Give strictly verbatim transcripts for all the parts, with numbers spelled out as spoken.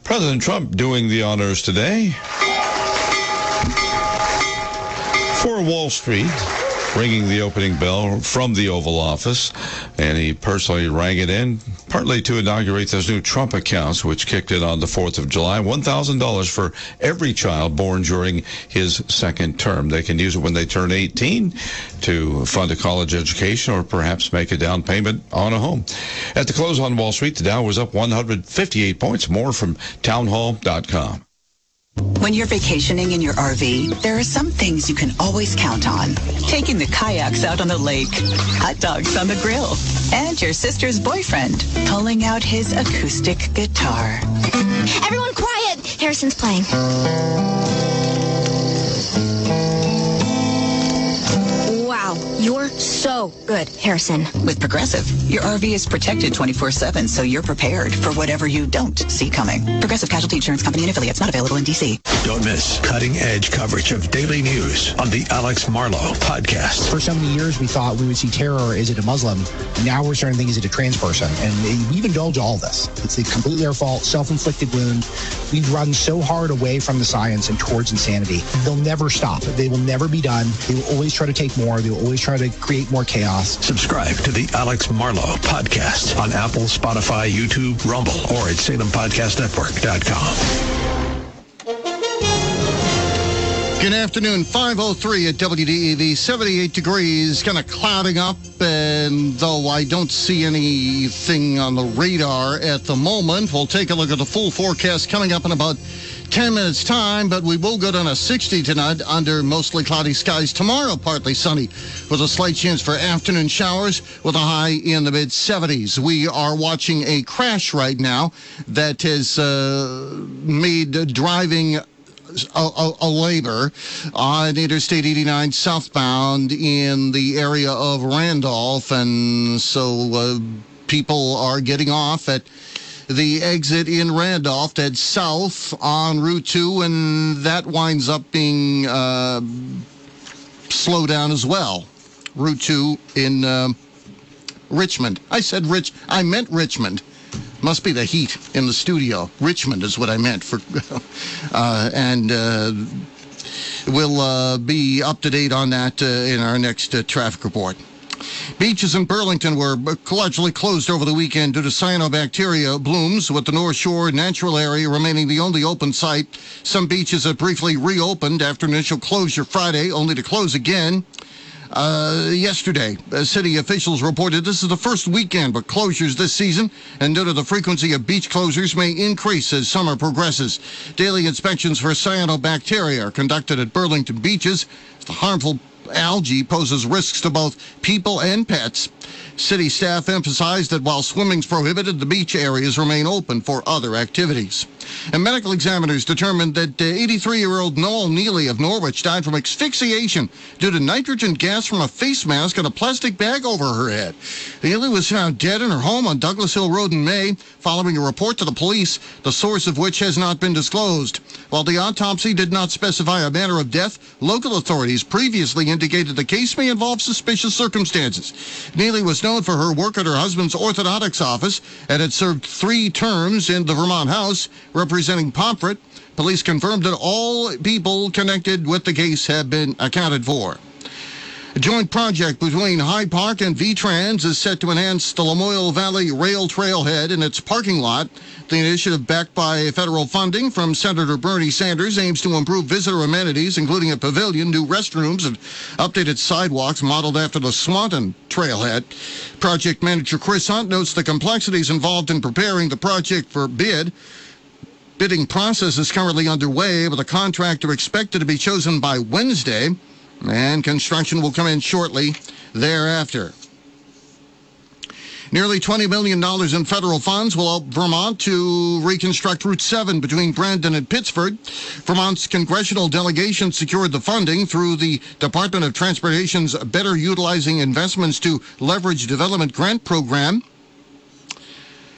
President Trump doing the honors today for Wall Street, ringing the opening bell from the Oval Office, and he personally rang it in, partly to inaugurate those new Trump accounts, which kicked in on the fourth of July, one thousand dollars for every child born during his second term. They can use it when they turn eighteen to fund a college education or perhaps make a down payment on a home. At the close on Wall Street, the Dow was up one hundred fifty-eight points. More from townhall dot com. When you're vacationing in your R V, there are some things you can always count on. Taking the kayaks out on the lake, hot dogs on the grill, and your sister's boyfriend pulling out his acoustic guitar. Everyone quiet! Harrison's playing. Wow, you're so good, Harrison. With Progressive, your R V is protected twenty-four seven, so you're prepared for whatever you don't see coming. Progressive Casualty Insurance Company and affiliates, not available in D C. Don't miss cutting-edge coverage of daily news on the Alex Marlow podcast. For so many years, we thought we would see terror. Is it a Muslim? Now we're starting to think, is it a trans person? And we've indulged all this. It's completely our fault, self-inflicted wound. We've run so hard away from the science and towards insanity. They'll never stop. They will never be done. They will always try to take more. They will always try to create more chaos. Subscribe to the Alex Marlow podcast on Apple, Spotify, YouTube, Rumble, or at Salem Podcast Network dot com. Good afternoon, five oh three at W D E V, seventy-eight degrees, kind of clouding up, and though I don't see anything on the radar at the moment, we'll take a look at the full forecast coming up in about ten minutes time, but we will go down to sixty tonight under mostly cloudy skies. Tomorrow, partly sunny with a slight chance for afternoon showers with a high in the mid seventies. We are watching a crash right now that has uh, made driving A, a, a labor on Interstate eighty-nine southbound in the area of Randolph, and so uh, people are getting off at the exit in Randolph, head south on Route two, and that winds up being uh, slowed down as well. Route two in uh, Richmond. I said Rich. I meant Richmond. Must be the heat in the studio. Richmond is what I meant. For, uh, and uh, we'll uh, be up to date on that uh, in our next uh, traffic report. Beaches in Burlington were largely closed over the weekend due to cyanobacteria blooms, with the North Shore natural area remaining the only open site. Some beaches have briefly reopened after initial closure Friday, only to close again. Uh, yesterday, uh, city officials reported this is the first weekend with closures this season, and noted the frequency of beach closures may increase as summer progresses. Daily inspections for cyanobacteria are conducted at Burlington beaches. The harmful algae poses risks to both people and pets. City staff emphasized that while swimming's prohibited, the beach areas remain open for other activities. And medical examiners determined that eighty-three-year-old Noel Neely of Norwich died from asphyxiation due to nitrogen gas from a face mask and a plastic bag over her head. Neely was found dead in her home on Douglas Hill Road in May, following a report to the police, the source of which has not been disclosed. While the autopsy did not specify a manner of death, local authorities previously indicated the case may involve suspicious circumstances. Neely was known for her work at her husband's orthodontics office and had served three terms in the Vermont House, representing Pomfret. Police confirmed that all people connected with the case have been accounted for. A joint project between Hyde Park and V-Trans is set to enhance the Lamoille Valley Rail Trailhead and its parking lot. The initiative, backed by federal funding from Senator Bernie Sanders, aims to improve visitor amenities, including a pavilion, new restrooms, and updated sidewalks modeled after the Swanton Trailhead. Project manager Chris Hunt notes the complexities involved in preparing the project for bid. Bidding process is currently underway, with a contractor expected to be chosen by Wednesday, and construction will come in shortly thereafter. Nearly twenty million dollars in federal funds will help Vermont to reconstruct Route seven between Brandon and Pittsford. Vermont's congressional delegation secured the funding through the Department of Transportation's Better Utilizing Investments to Leverage Development grant program.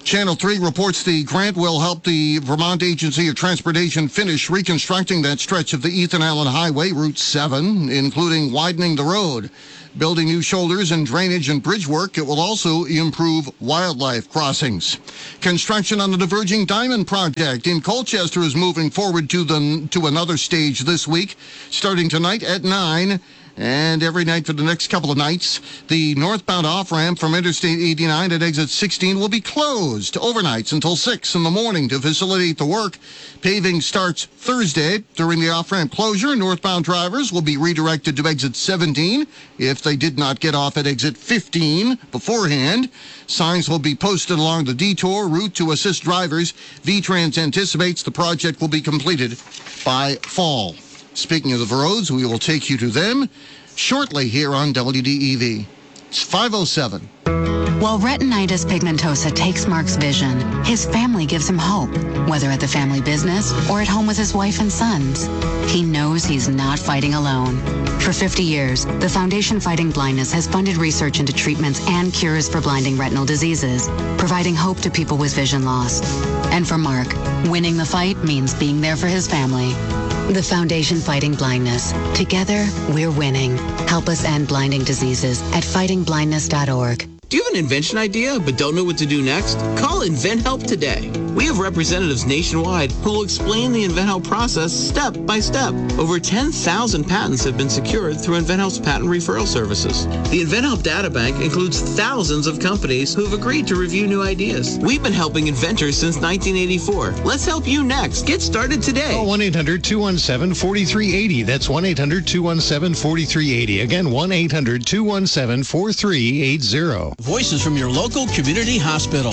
Channel three reports the grant will help the Vermont Agency of Transportation finish reconstructing that stretch of the Ethan Allen Highway, Route seven, including widening the road, building new shoulders and drainage and bridge work. It will also improve wildlife crossings. Construction on the Diverging Diamond project in Colchester is moving forward to the to another stage this week, starting tonight at nine. And every night for the next couple of nights, the northbound off-ramp from Interstate eighty-nine at exit sixteen will be closed overnights until six in the morning to facilitate the work. Paving starts Thursday. During the off-ramp closure, northbound drivers will be redirected to exit seventeen if they did not get off at exit fifteen beforehand. Signs will be posted along the detour route to assist drivers. V-Trans anticipates the project will be completed by fall. Speaking of the roads, we will take you to them shortly here on W D E V. It's five oh seven. While retinitis pigmentosa takes Mark's vision, his family gives him hope, whether at the family business or at home with his wife and sons. He knows he's not fighting alone. For fifty years, the Foundation Fighting Blindness has funded research into treatments and cures for blinding retinal diseases, providing hope to people with vision loss. And for Mark, winning the fight means being there for his family. The Foundation Fighting Blindness. Together, we're winning. Help us end blinding diseases at fighting blindness dot org. Do you have an invention idea but don't know what to do next? Call InventHelp today. We have representatives nationwide who will explain the InventHelp process step by step. Over ten thousand patents have been secured through InventHelp's patent referral services. The InventHelp data bank includes thousands of companies who have agreed to review new ideas. We've been helping inventors since nineteen eighty-four. Let's help you next. Get started today. Call one eight hundred two one seven four three eight zero. That's one eight hundred two one seven four three eight zero. Again, one eight hundred two one seven four three eight zero. Voices from your local community hospital.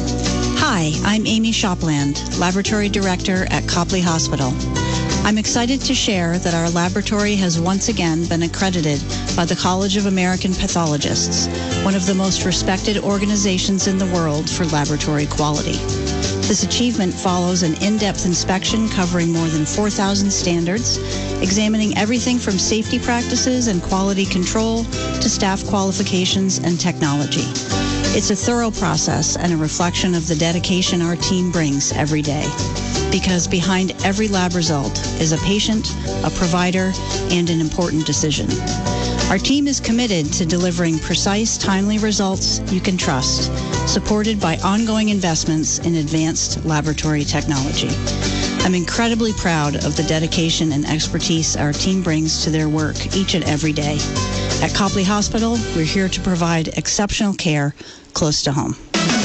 Hi, I'm Amy Shopland, Laboratory Director at Copley Hospital. I'm excited to share that our laboratory has once again been accredited by the College of American Pathologists, one of the most respected organizations in the world for laboratory quality. This achievement follows an in-depth inspection covering more than four thousand standards, examining everything from safety practices and quality control to staff qualifications and technology. It's a thorough process and a reflection of the dedication our team brings every day. Because behind every lab result is a patient, a provider, and an important decision. Our team is committed to delivering precise, timely results you can trust, supported by ongoing investments in advanced laboratory technology. I'm incredibly proud of the dedication and expertise our team brings to their work each and every day. At Copley Hospital, we're here to provide exceptional care close to home.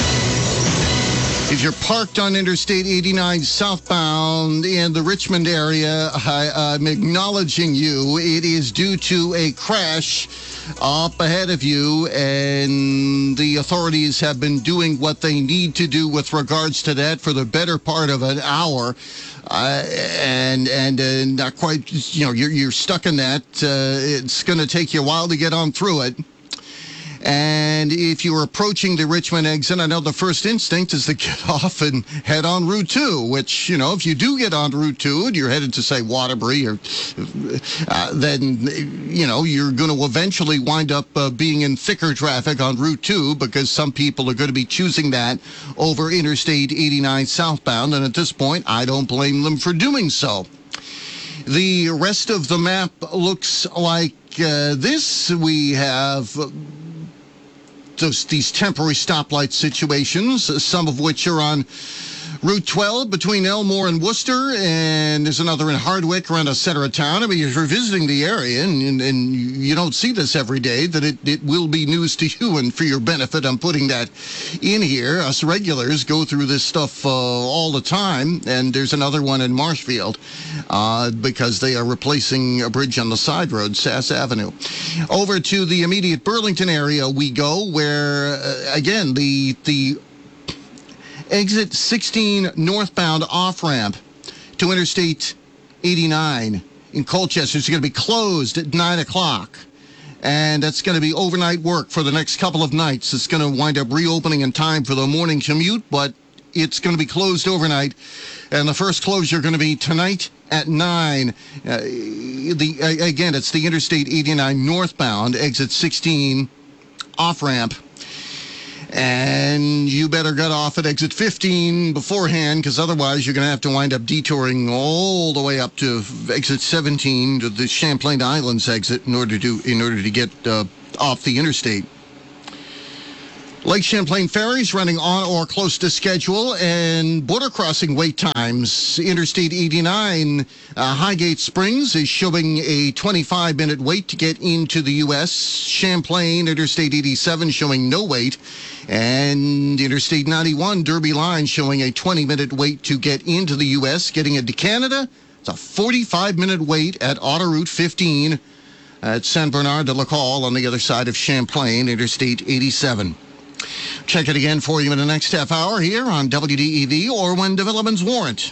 If you're parked on Interstate eighty-nine southbound in the Richmond area, I, I'm acknowledging you. It is due to a crash up ahead of you, and the authorities have been doing what they need to do with regards to that for the better part of an hour. Uh, and and uh, not quite, you know, you're, you're stuck in that. Uh, it's going to take you a while to get on through it. And if you're approaching the Richmond exit, I know the first instinct is to get off and head on Route two, which, you know, if you do get on Route two and you're headed to, say, Waterbury, or, uh, then, you know, you're going to eventually wind up uh, being in thicker traffic on Route two because some people are going to be choosing that over Interstate eighty-nine southbound. And at this point, I don't blame them for doing so. The rest of the map looks like uh, this. We have Those, these temporary stoplight situations, some of which are on Route twelve between Elmore and Worcester, and there's another in Hardwick around the center of town. I mean, if you're visiting the area and, and, and you don't see this every day, that it, it will be news to you, and for your benefit, I'm putting that in here. Us regulars go through this stuff uh, all the time, and there's another one in Marshfield uh, because they are replacing a bridge on the side road, Sass Avenue. Over to the immediate Burlington area we go, where, uh, again, the the exit sixteen northbound off-ramp to Interstate eighty-nine in Colchester is going to be closed at nine o'clock. And that's going to be overnight work for the next couple of nights. It's going to wind up reopening in time for the morning commute, but it's going to be closed overnight. And the first closure going to be tonight at nine. Uh, the uh, again, it's the Interstate eighty-nine northbound, exit sixteen off-ramp. And you better get off at exit fifteen beforehand, because otherwise you're going to have to wind up detouring all the way up to exit seventeen to the Champlain Islands exit in order to in order to get uh, off the interstate. Lake Champlain ferries running on or close to schedule, and border crossing wait times. Interstate eighty-nine, uh, Highgate Springs is showing a twenty-five minute wait to get into the U S Champlain, Interstate eighty-seven showing no wait. And Interstate ninety-one, Derby Line showing a twenty minute wait to get into the U S Getting into Canada, it's a forty-five minute wait at Autoroute fifteen at Saint Bernard de la Colle on the other side of Champlain, Interstate eighty-seven. Check it again for you in the next half hour here on W D E V or when developments warrant.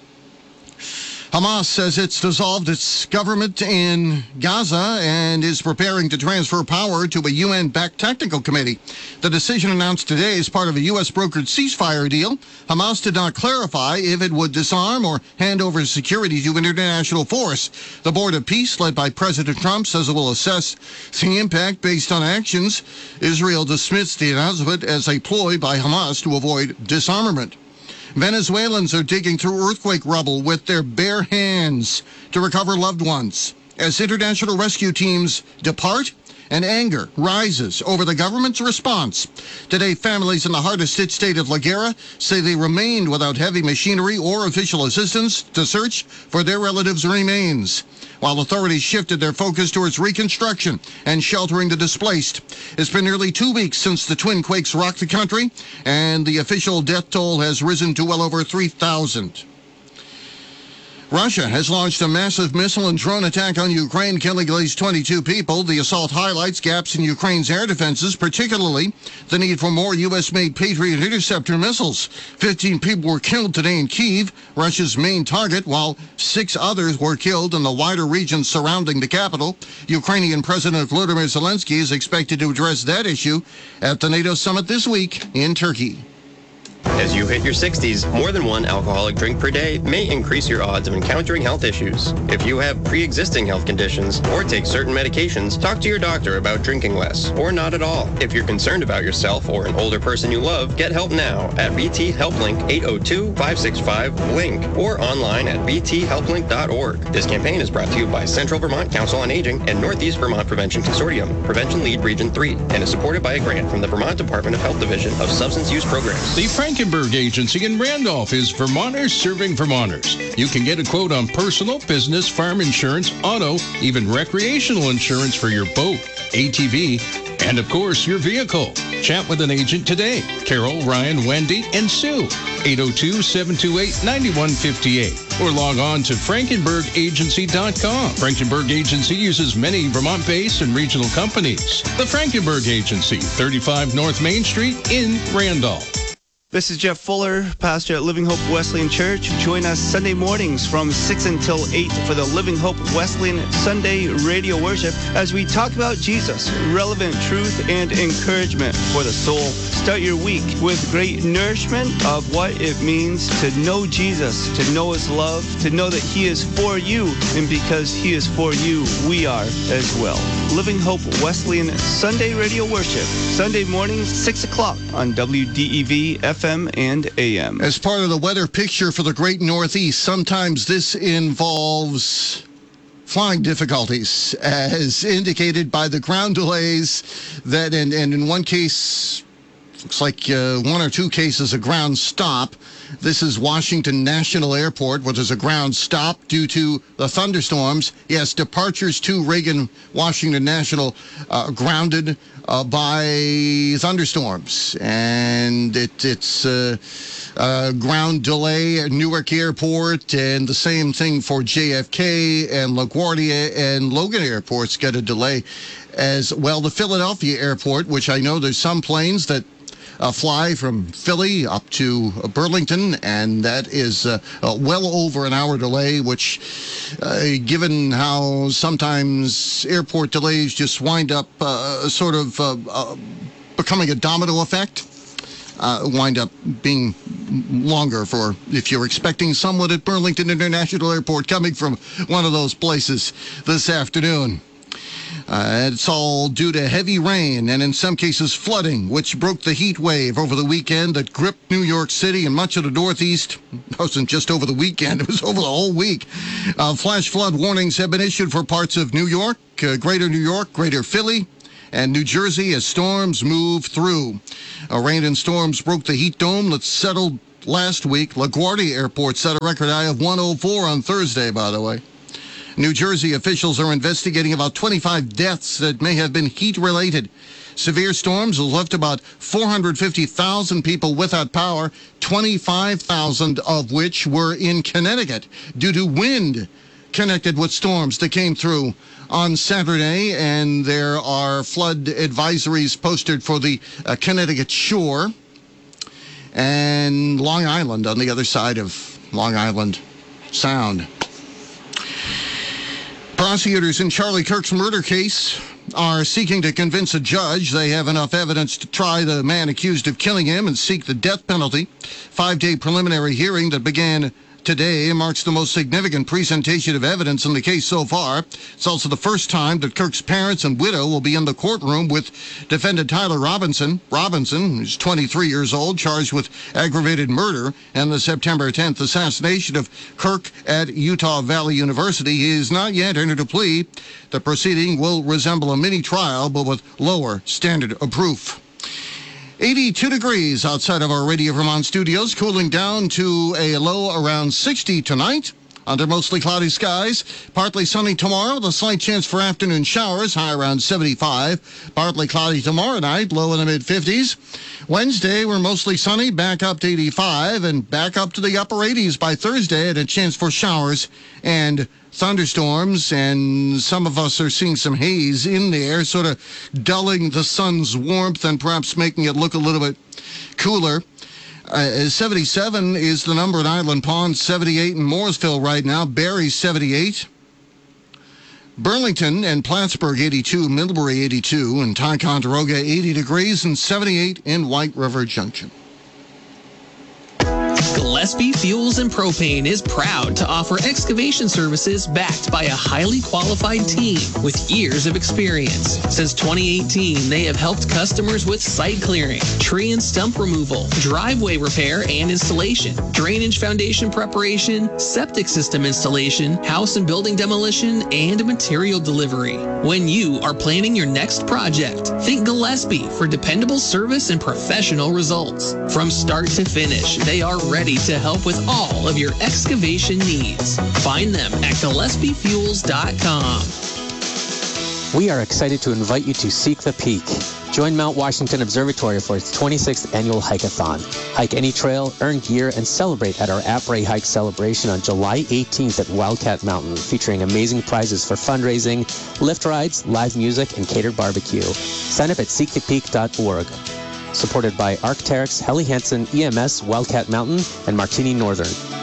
Hamas says it's dissolved its government in Gaza and is preparing to transfer power to a U N-backed technical committee. The decision announced today is part of a U S-brokered ceasefire deal. Hamas did not clarify if it would disarm or hand over security to an international force. The Board of Peace, led by President Trump, says it will assess the impact based on actions. Israel dismissed the announcement as a ploy by Hamas to avoid disarmament. Venezuelans are digging through earthquake rubble with their bare hands to recover loved ones. As international rescue teams depart, and anger rises over the government's response. Today, families in the hardest-hit state of La Guera say they remained without heavy machinery or official assistance to search for their relatives' remains, while authorities shifted their focus towards reconstruction and sheltering the displaced. It's been nearly two weeks since the twin quakes rocked the country, and the official death toll has risen to well over three thousand. Russia has launched a massive missile and drone attack on Ukraine, killing at least twenty-two people. The assault highlights gaps in Ukraine's air defenses, particularly the need for more U S-made Patriot interceptor missiles. fifteen people were killed today in Kyiv, Russia's main target, while six others were killed in the wider regions surrounding the capital. Ukrainian President Volodymyr Zelensky is expected to address that issue at the NATO summit this week in Turkey. As you hit your sixties, more than one alcoholic drink per day may increase your odds of encountering health issues. If you have pre-existing health conditions or take certain medications, talk to your doctor about drinking less or not at all. If you're concerned about yourself or an older person you love, get help now at V T HelpLink eight oh two, five six five, LINK or online at v t help link dot org. This campaign is brought to you by Central Vermont Council on Aging and Northeast Vermont Prevention Consortium, Prevention Lead Region three, and is supported by a grant from the Vermont Department of Health Division of Substance Use Programs. The Frankenberg Agency in Randolph is Vermonters serving Vermonters. You can get a quote on personal, business, farm insurance, auto, even recreational insurance for your boat, A T V, and of course your vehicle. Chat with an agent today. Carol, Ryan, Wendy, and Sue. eight oh two, seven two eight, nine one five eight. Or log on to frankenberg agency dot com. Frankenberg Agency uses many Vermont-based and regional companies. The Frankenberg Agency, thirty-five North Main Street in Randolph. This is Jeff Fuller, pastor at Living Hope Wesleyan Church. Join us Sunday mornings from six until eight for the Living Hope Wesleyan Sunday radio worship as we talk about Jesus, relevant truth and encouragement for the soul. Start your week with great nourishment of what it means to know Jesus, to know his love, to know that he is for you, and because he is for you, we are as well. Living Hope Wesleyan Sunday radio worship, Sunday mornings, six o'clock on W D E V F M and A M. As part of the weather picture for the Great Northeast, sometimes this involves flying difficulties, as indicated by the ground delays that, and, and in one case, looks like uh, one or two cases, a ground stop. This is Washington National Airport, where there's a ground stop due to the thunderstorms. Yes, departures to Reagan Washington National uh, grounded uh, by thunderstorms. And it, it's uh, uh, ground delay at Newark Airport, and the same thing for J F K and LaGuardia and Logan Airports get a delay as well. The Philadelphia Airport, which I know there's some planes that Uh, fly from Philly up to uh, Burlington, and that is uh, uh, well over an hour delay, which, uh, given how sometimes airport delays just wind up uh, sort of uh, uh, becoming a domino effect, uh, wind up being longer for if you're expecting someone at Burlington International Airport coming from one of those places this afternoon. Uh, it's all due to heavy rain and in some cases flooding, which broke the heat wave over the weekend that gripped New York City and much of the Northeast. It wasn't just over the weekend, it was over the whole week. Uh, flash flood warnings have been issued for parts of New York, uh, greater New York, greater Philly, and New Jersey as storms move through. Uh, rain and storms broke the heat dome that settled last week. LaGuardia Airport set a record high of one oh four on Thursday, by the way. New Jersey officials are investigating about twenty-five deaths that may have been heat-related. Severe storms have left about four hundred fifty thousand people without power, twenty-five thousand of which were in Connecticut due to wind connected with storms that came through on Saturday. And there are flood advisories posted for the uh, Connecticut shore and Long Island on the other side of Long Island Sound. Prosecutors in Charlie Kirk's murder case are seeking to convince a judge they have enough evidence to try the man accused of killing him and seek the death penalty. Five-day preliminary hearing that began today marks the most significant presentation of evidence in the case so far. It's also the first time that Kirk's parents and widow will be in the courtroom with defendant Tyler Robinson. Robinson, who's twenty-three years old, charged with aggravated murder and the September tenth assassination of Kirk at Utah Valley University. He has not yet entered a plea. The proceeding will resemble a mini trial, but with lower standard of proof. eighty-two degrees outside of our Radio Vermont studios, cooling down to a low around sixty tonight. Under mostly cloudy skies, partly sunny tomorrow with a slight chance for afternoon showers, high around seventy-five. Partly cloudy tomorrow night, low in the mid-fifties. Wednesday, we're mostly sunny, back up to eighty-five, and back up to the upper eighties by Thursday, and a chance for showers and thunderstorms, and some of us are seeing some haze in there, sort of dulling the sun's warmth and perhaps making it look a little bit cooler. Uh, seventy-seven is the number at Island Pond, seventy-eight in Mooresville right now, Barrie seventy-eight, Burlington and Plattsburgh eighty-two, Middlebury eighty-two, and Ticonderoga eighty degrees, and seventy-eight in White River Junction. Gillespie Fuels and Propane is proud to offer excavation services backed by a highly qualified team with years of experience. Since twenty eighteen, they have helped customers with site clearing, tree and stump removal, driveway repair and installation, drainage foundation preparation, septic system installation, house and building demolition, and material delivery. When you are planning your next project, think Gillespie for dependable service and professional results. From start to finish, they are ready to help with all of your excavation needs. Find them at Gillespie Fuels dot com. We are excited to invite you to Seek the Peak. Join Mount Washington Observatory for its twenty-sixth annual hike-a-thon. Hike any trail, earn gear, and celebrate at our Après Hike celebration on July eighteenth at Wildcat Mountain, featuring amazing prizes for fundraising, lift rides, live music, and catered barbecue. Sign up at seek the peak dot org. Supported by Arc'teryx, Helly Hansen, E M S, Wildcat Mountain, and Martini Northern.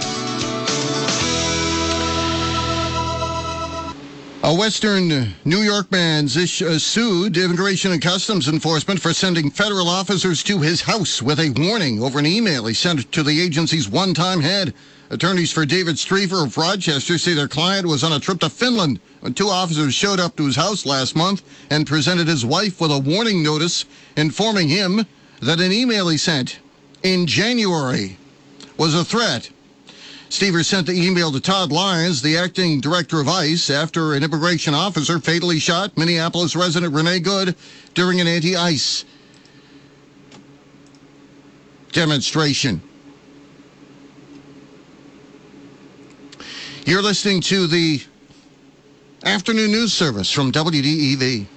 A Western New York man is, uh, sued Immigration and Customs Enforcement for sending federal officers to his house with a warning over an email he sent to the agency's one-time head. Attorneys for David Streever of Rochester say their client was on a trip to Finland when two officers showed up to his house last month and presented his wife with a warning notice informing him that an email he sent in January was a threat. Streever sent the email to Todd Lyons, the acting director of ICE, after an immigration officer fatally shot Minneapolis resident Renee Good during an anti-ICE demonstration. You're listening to the afternoon news service from W D E V.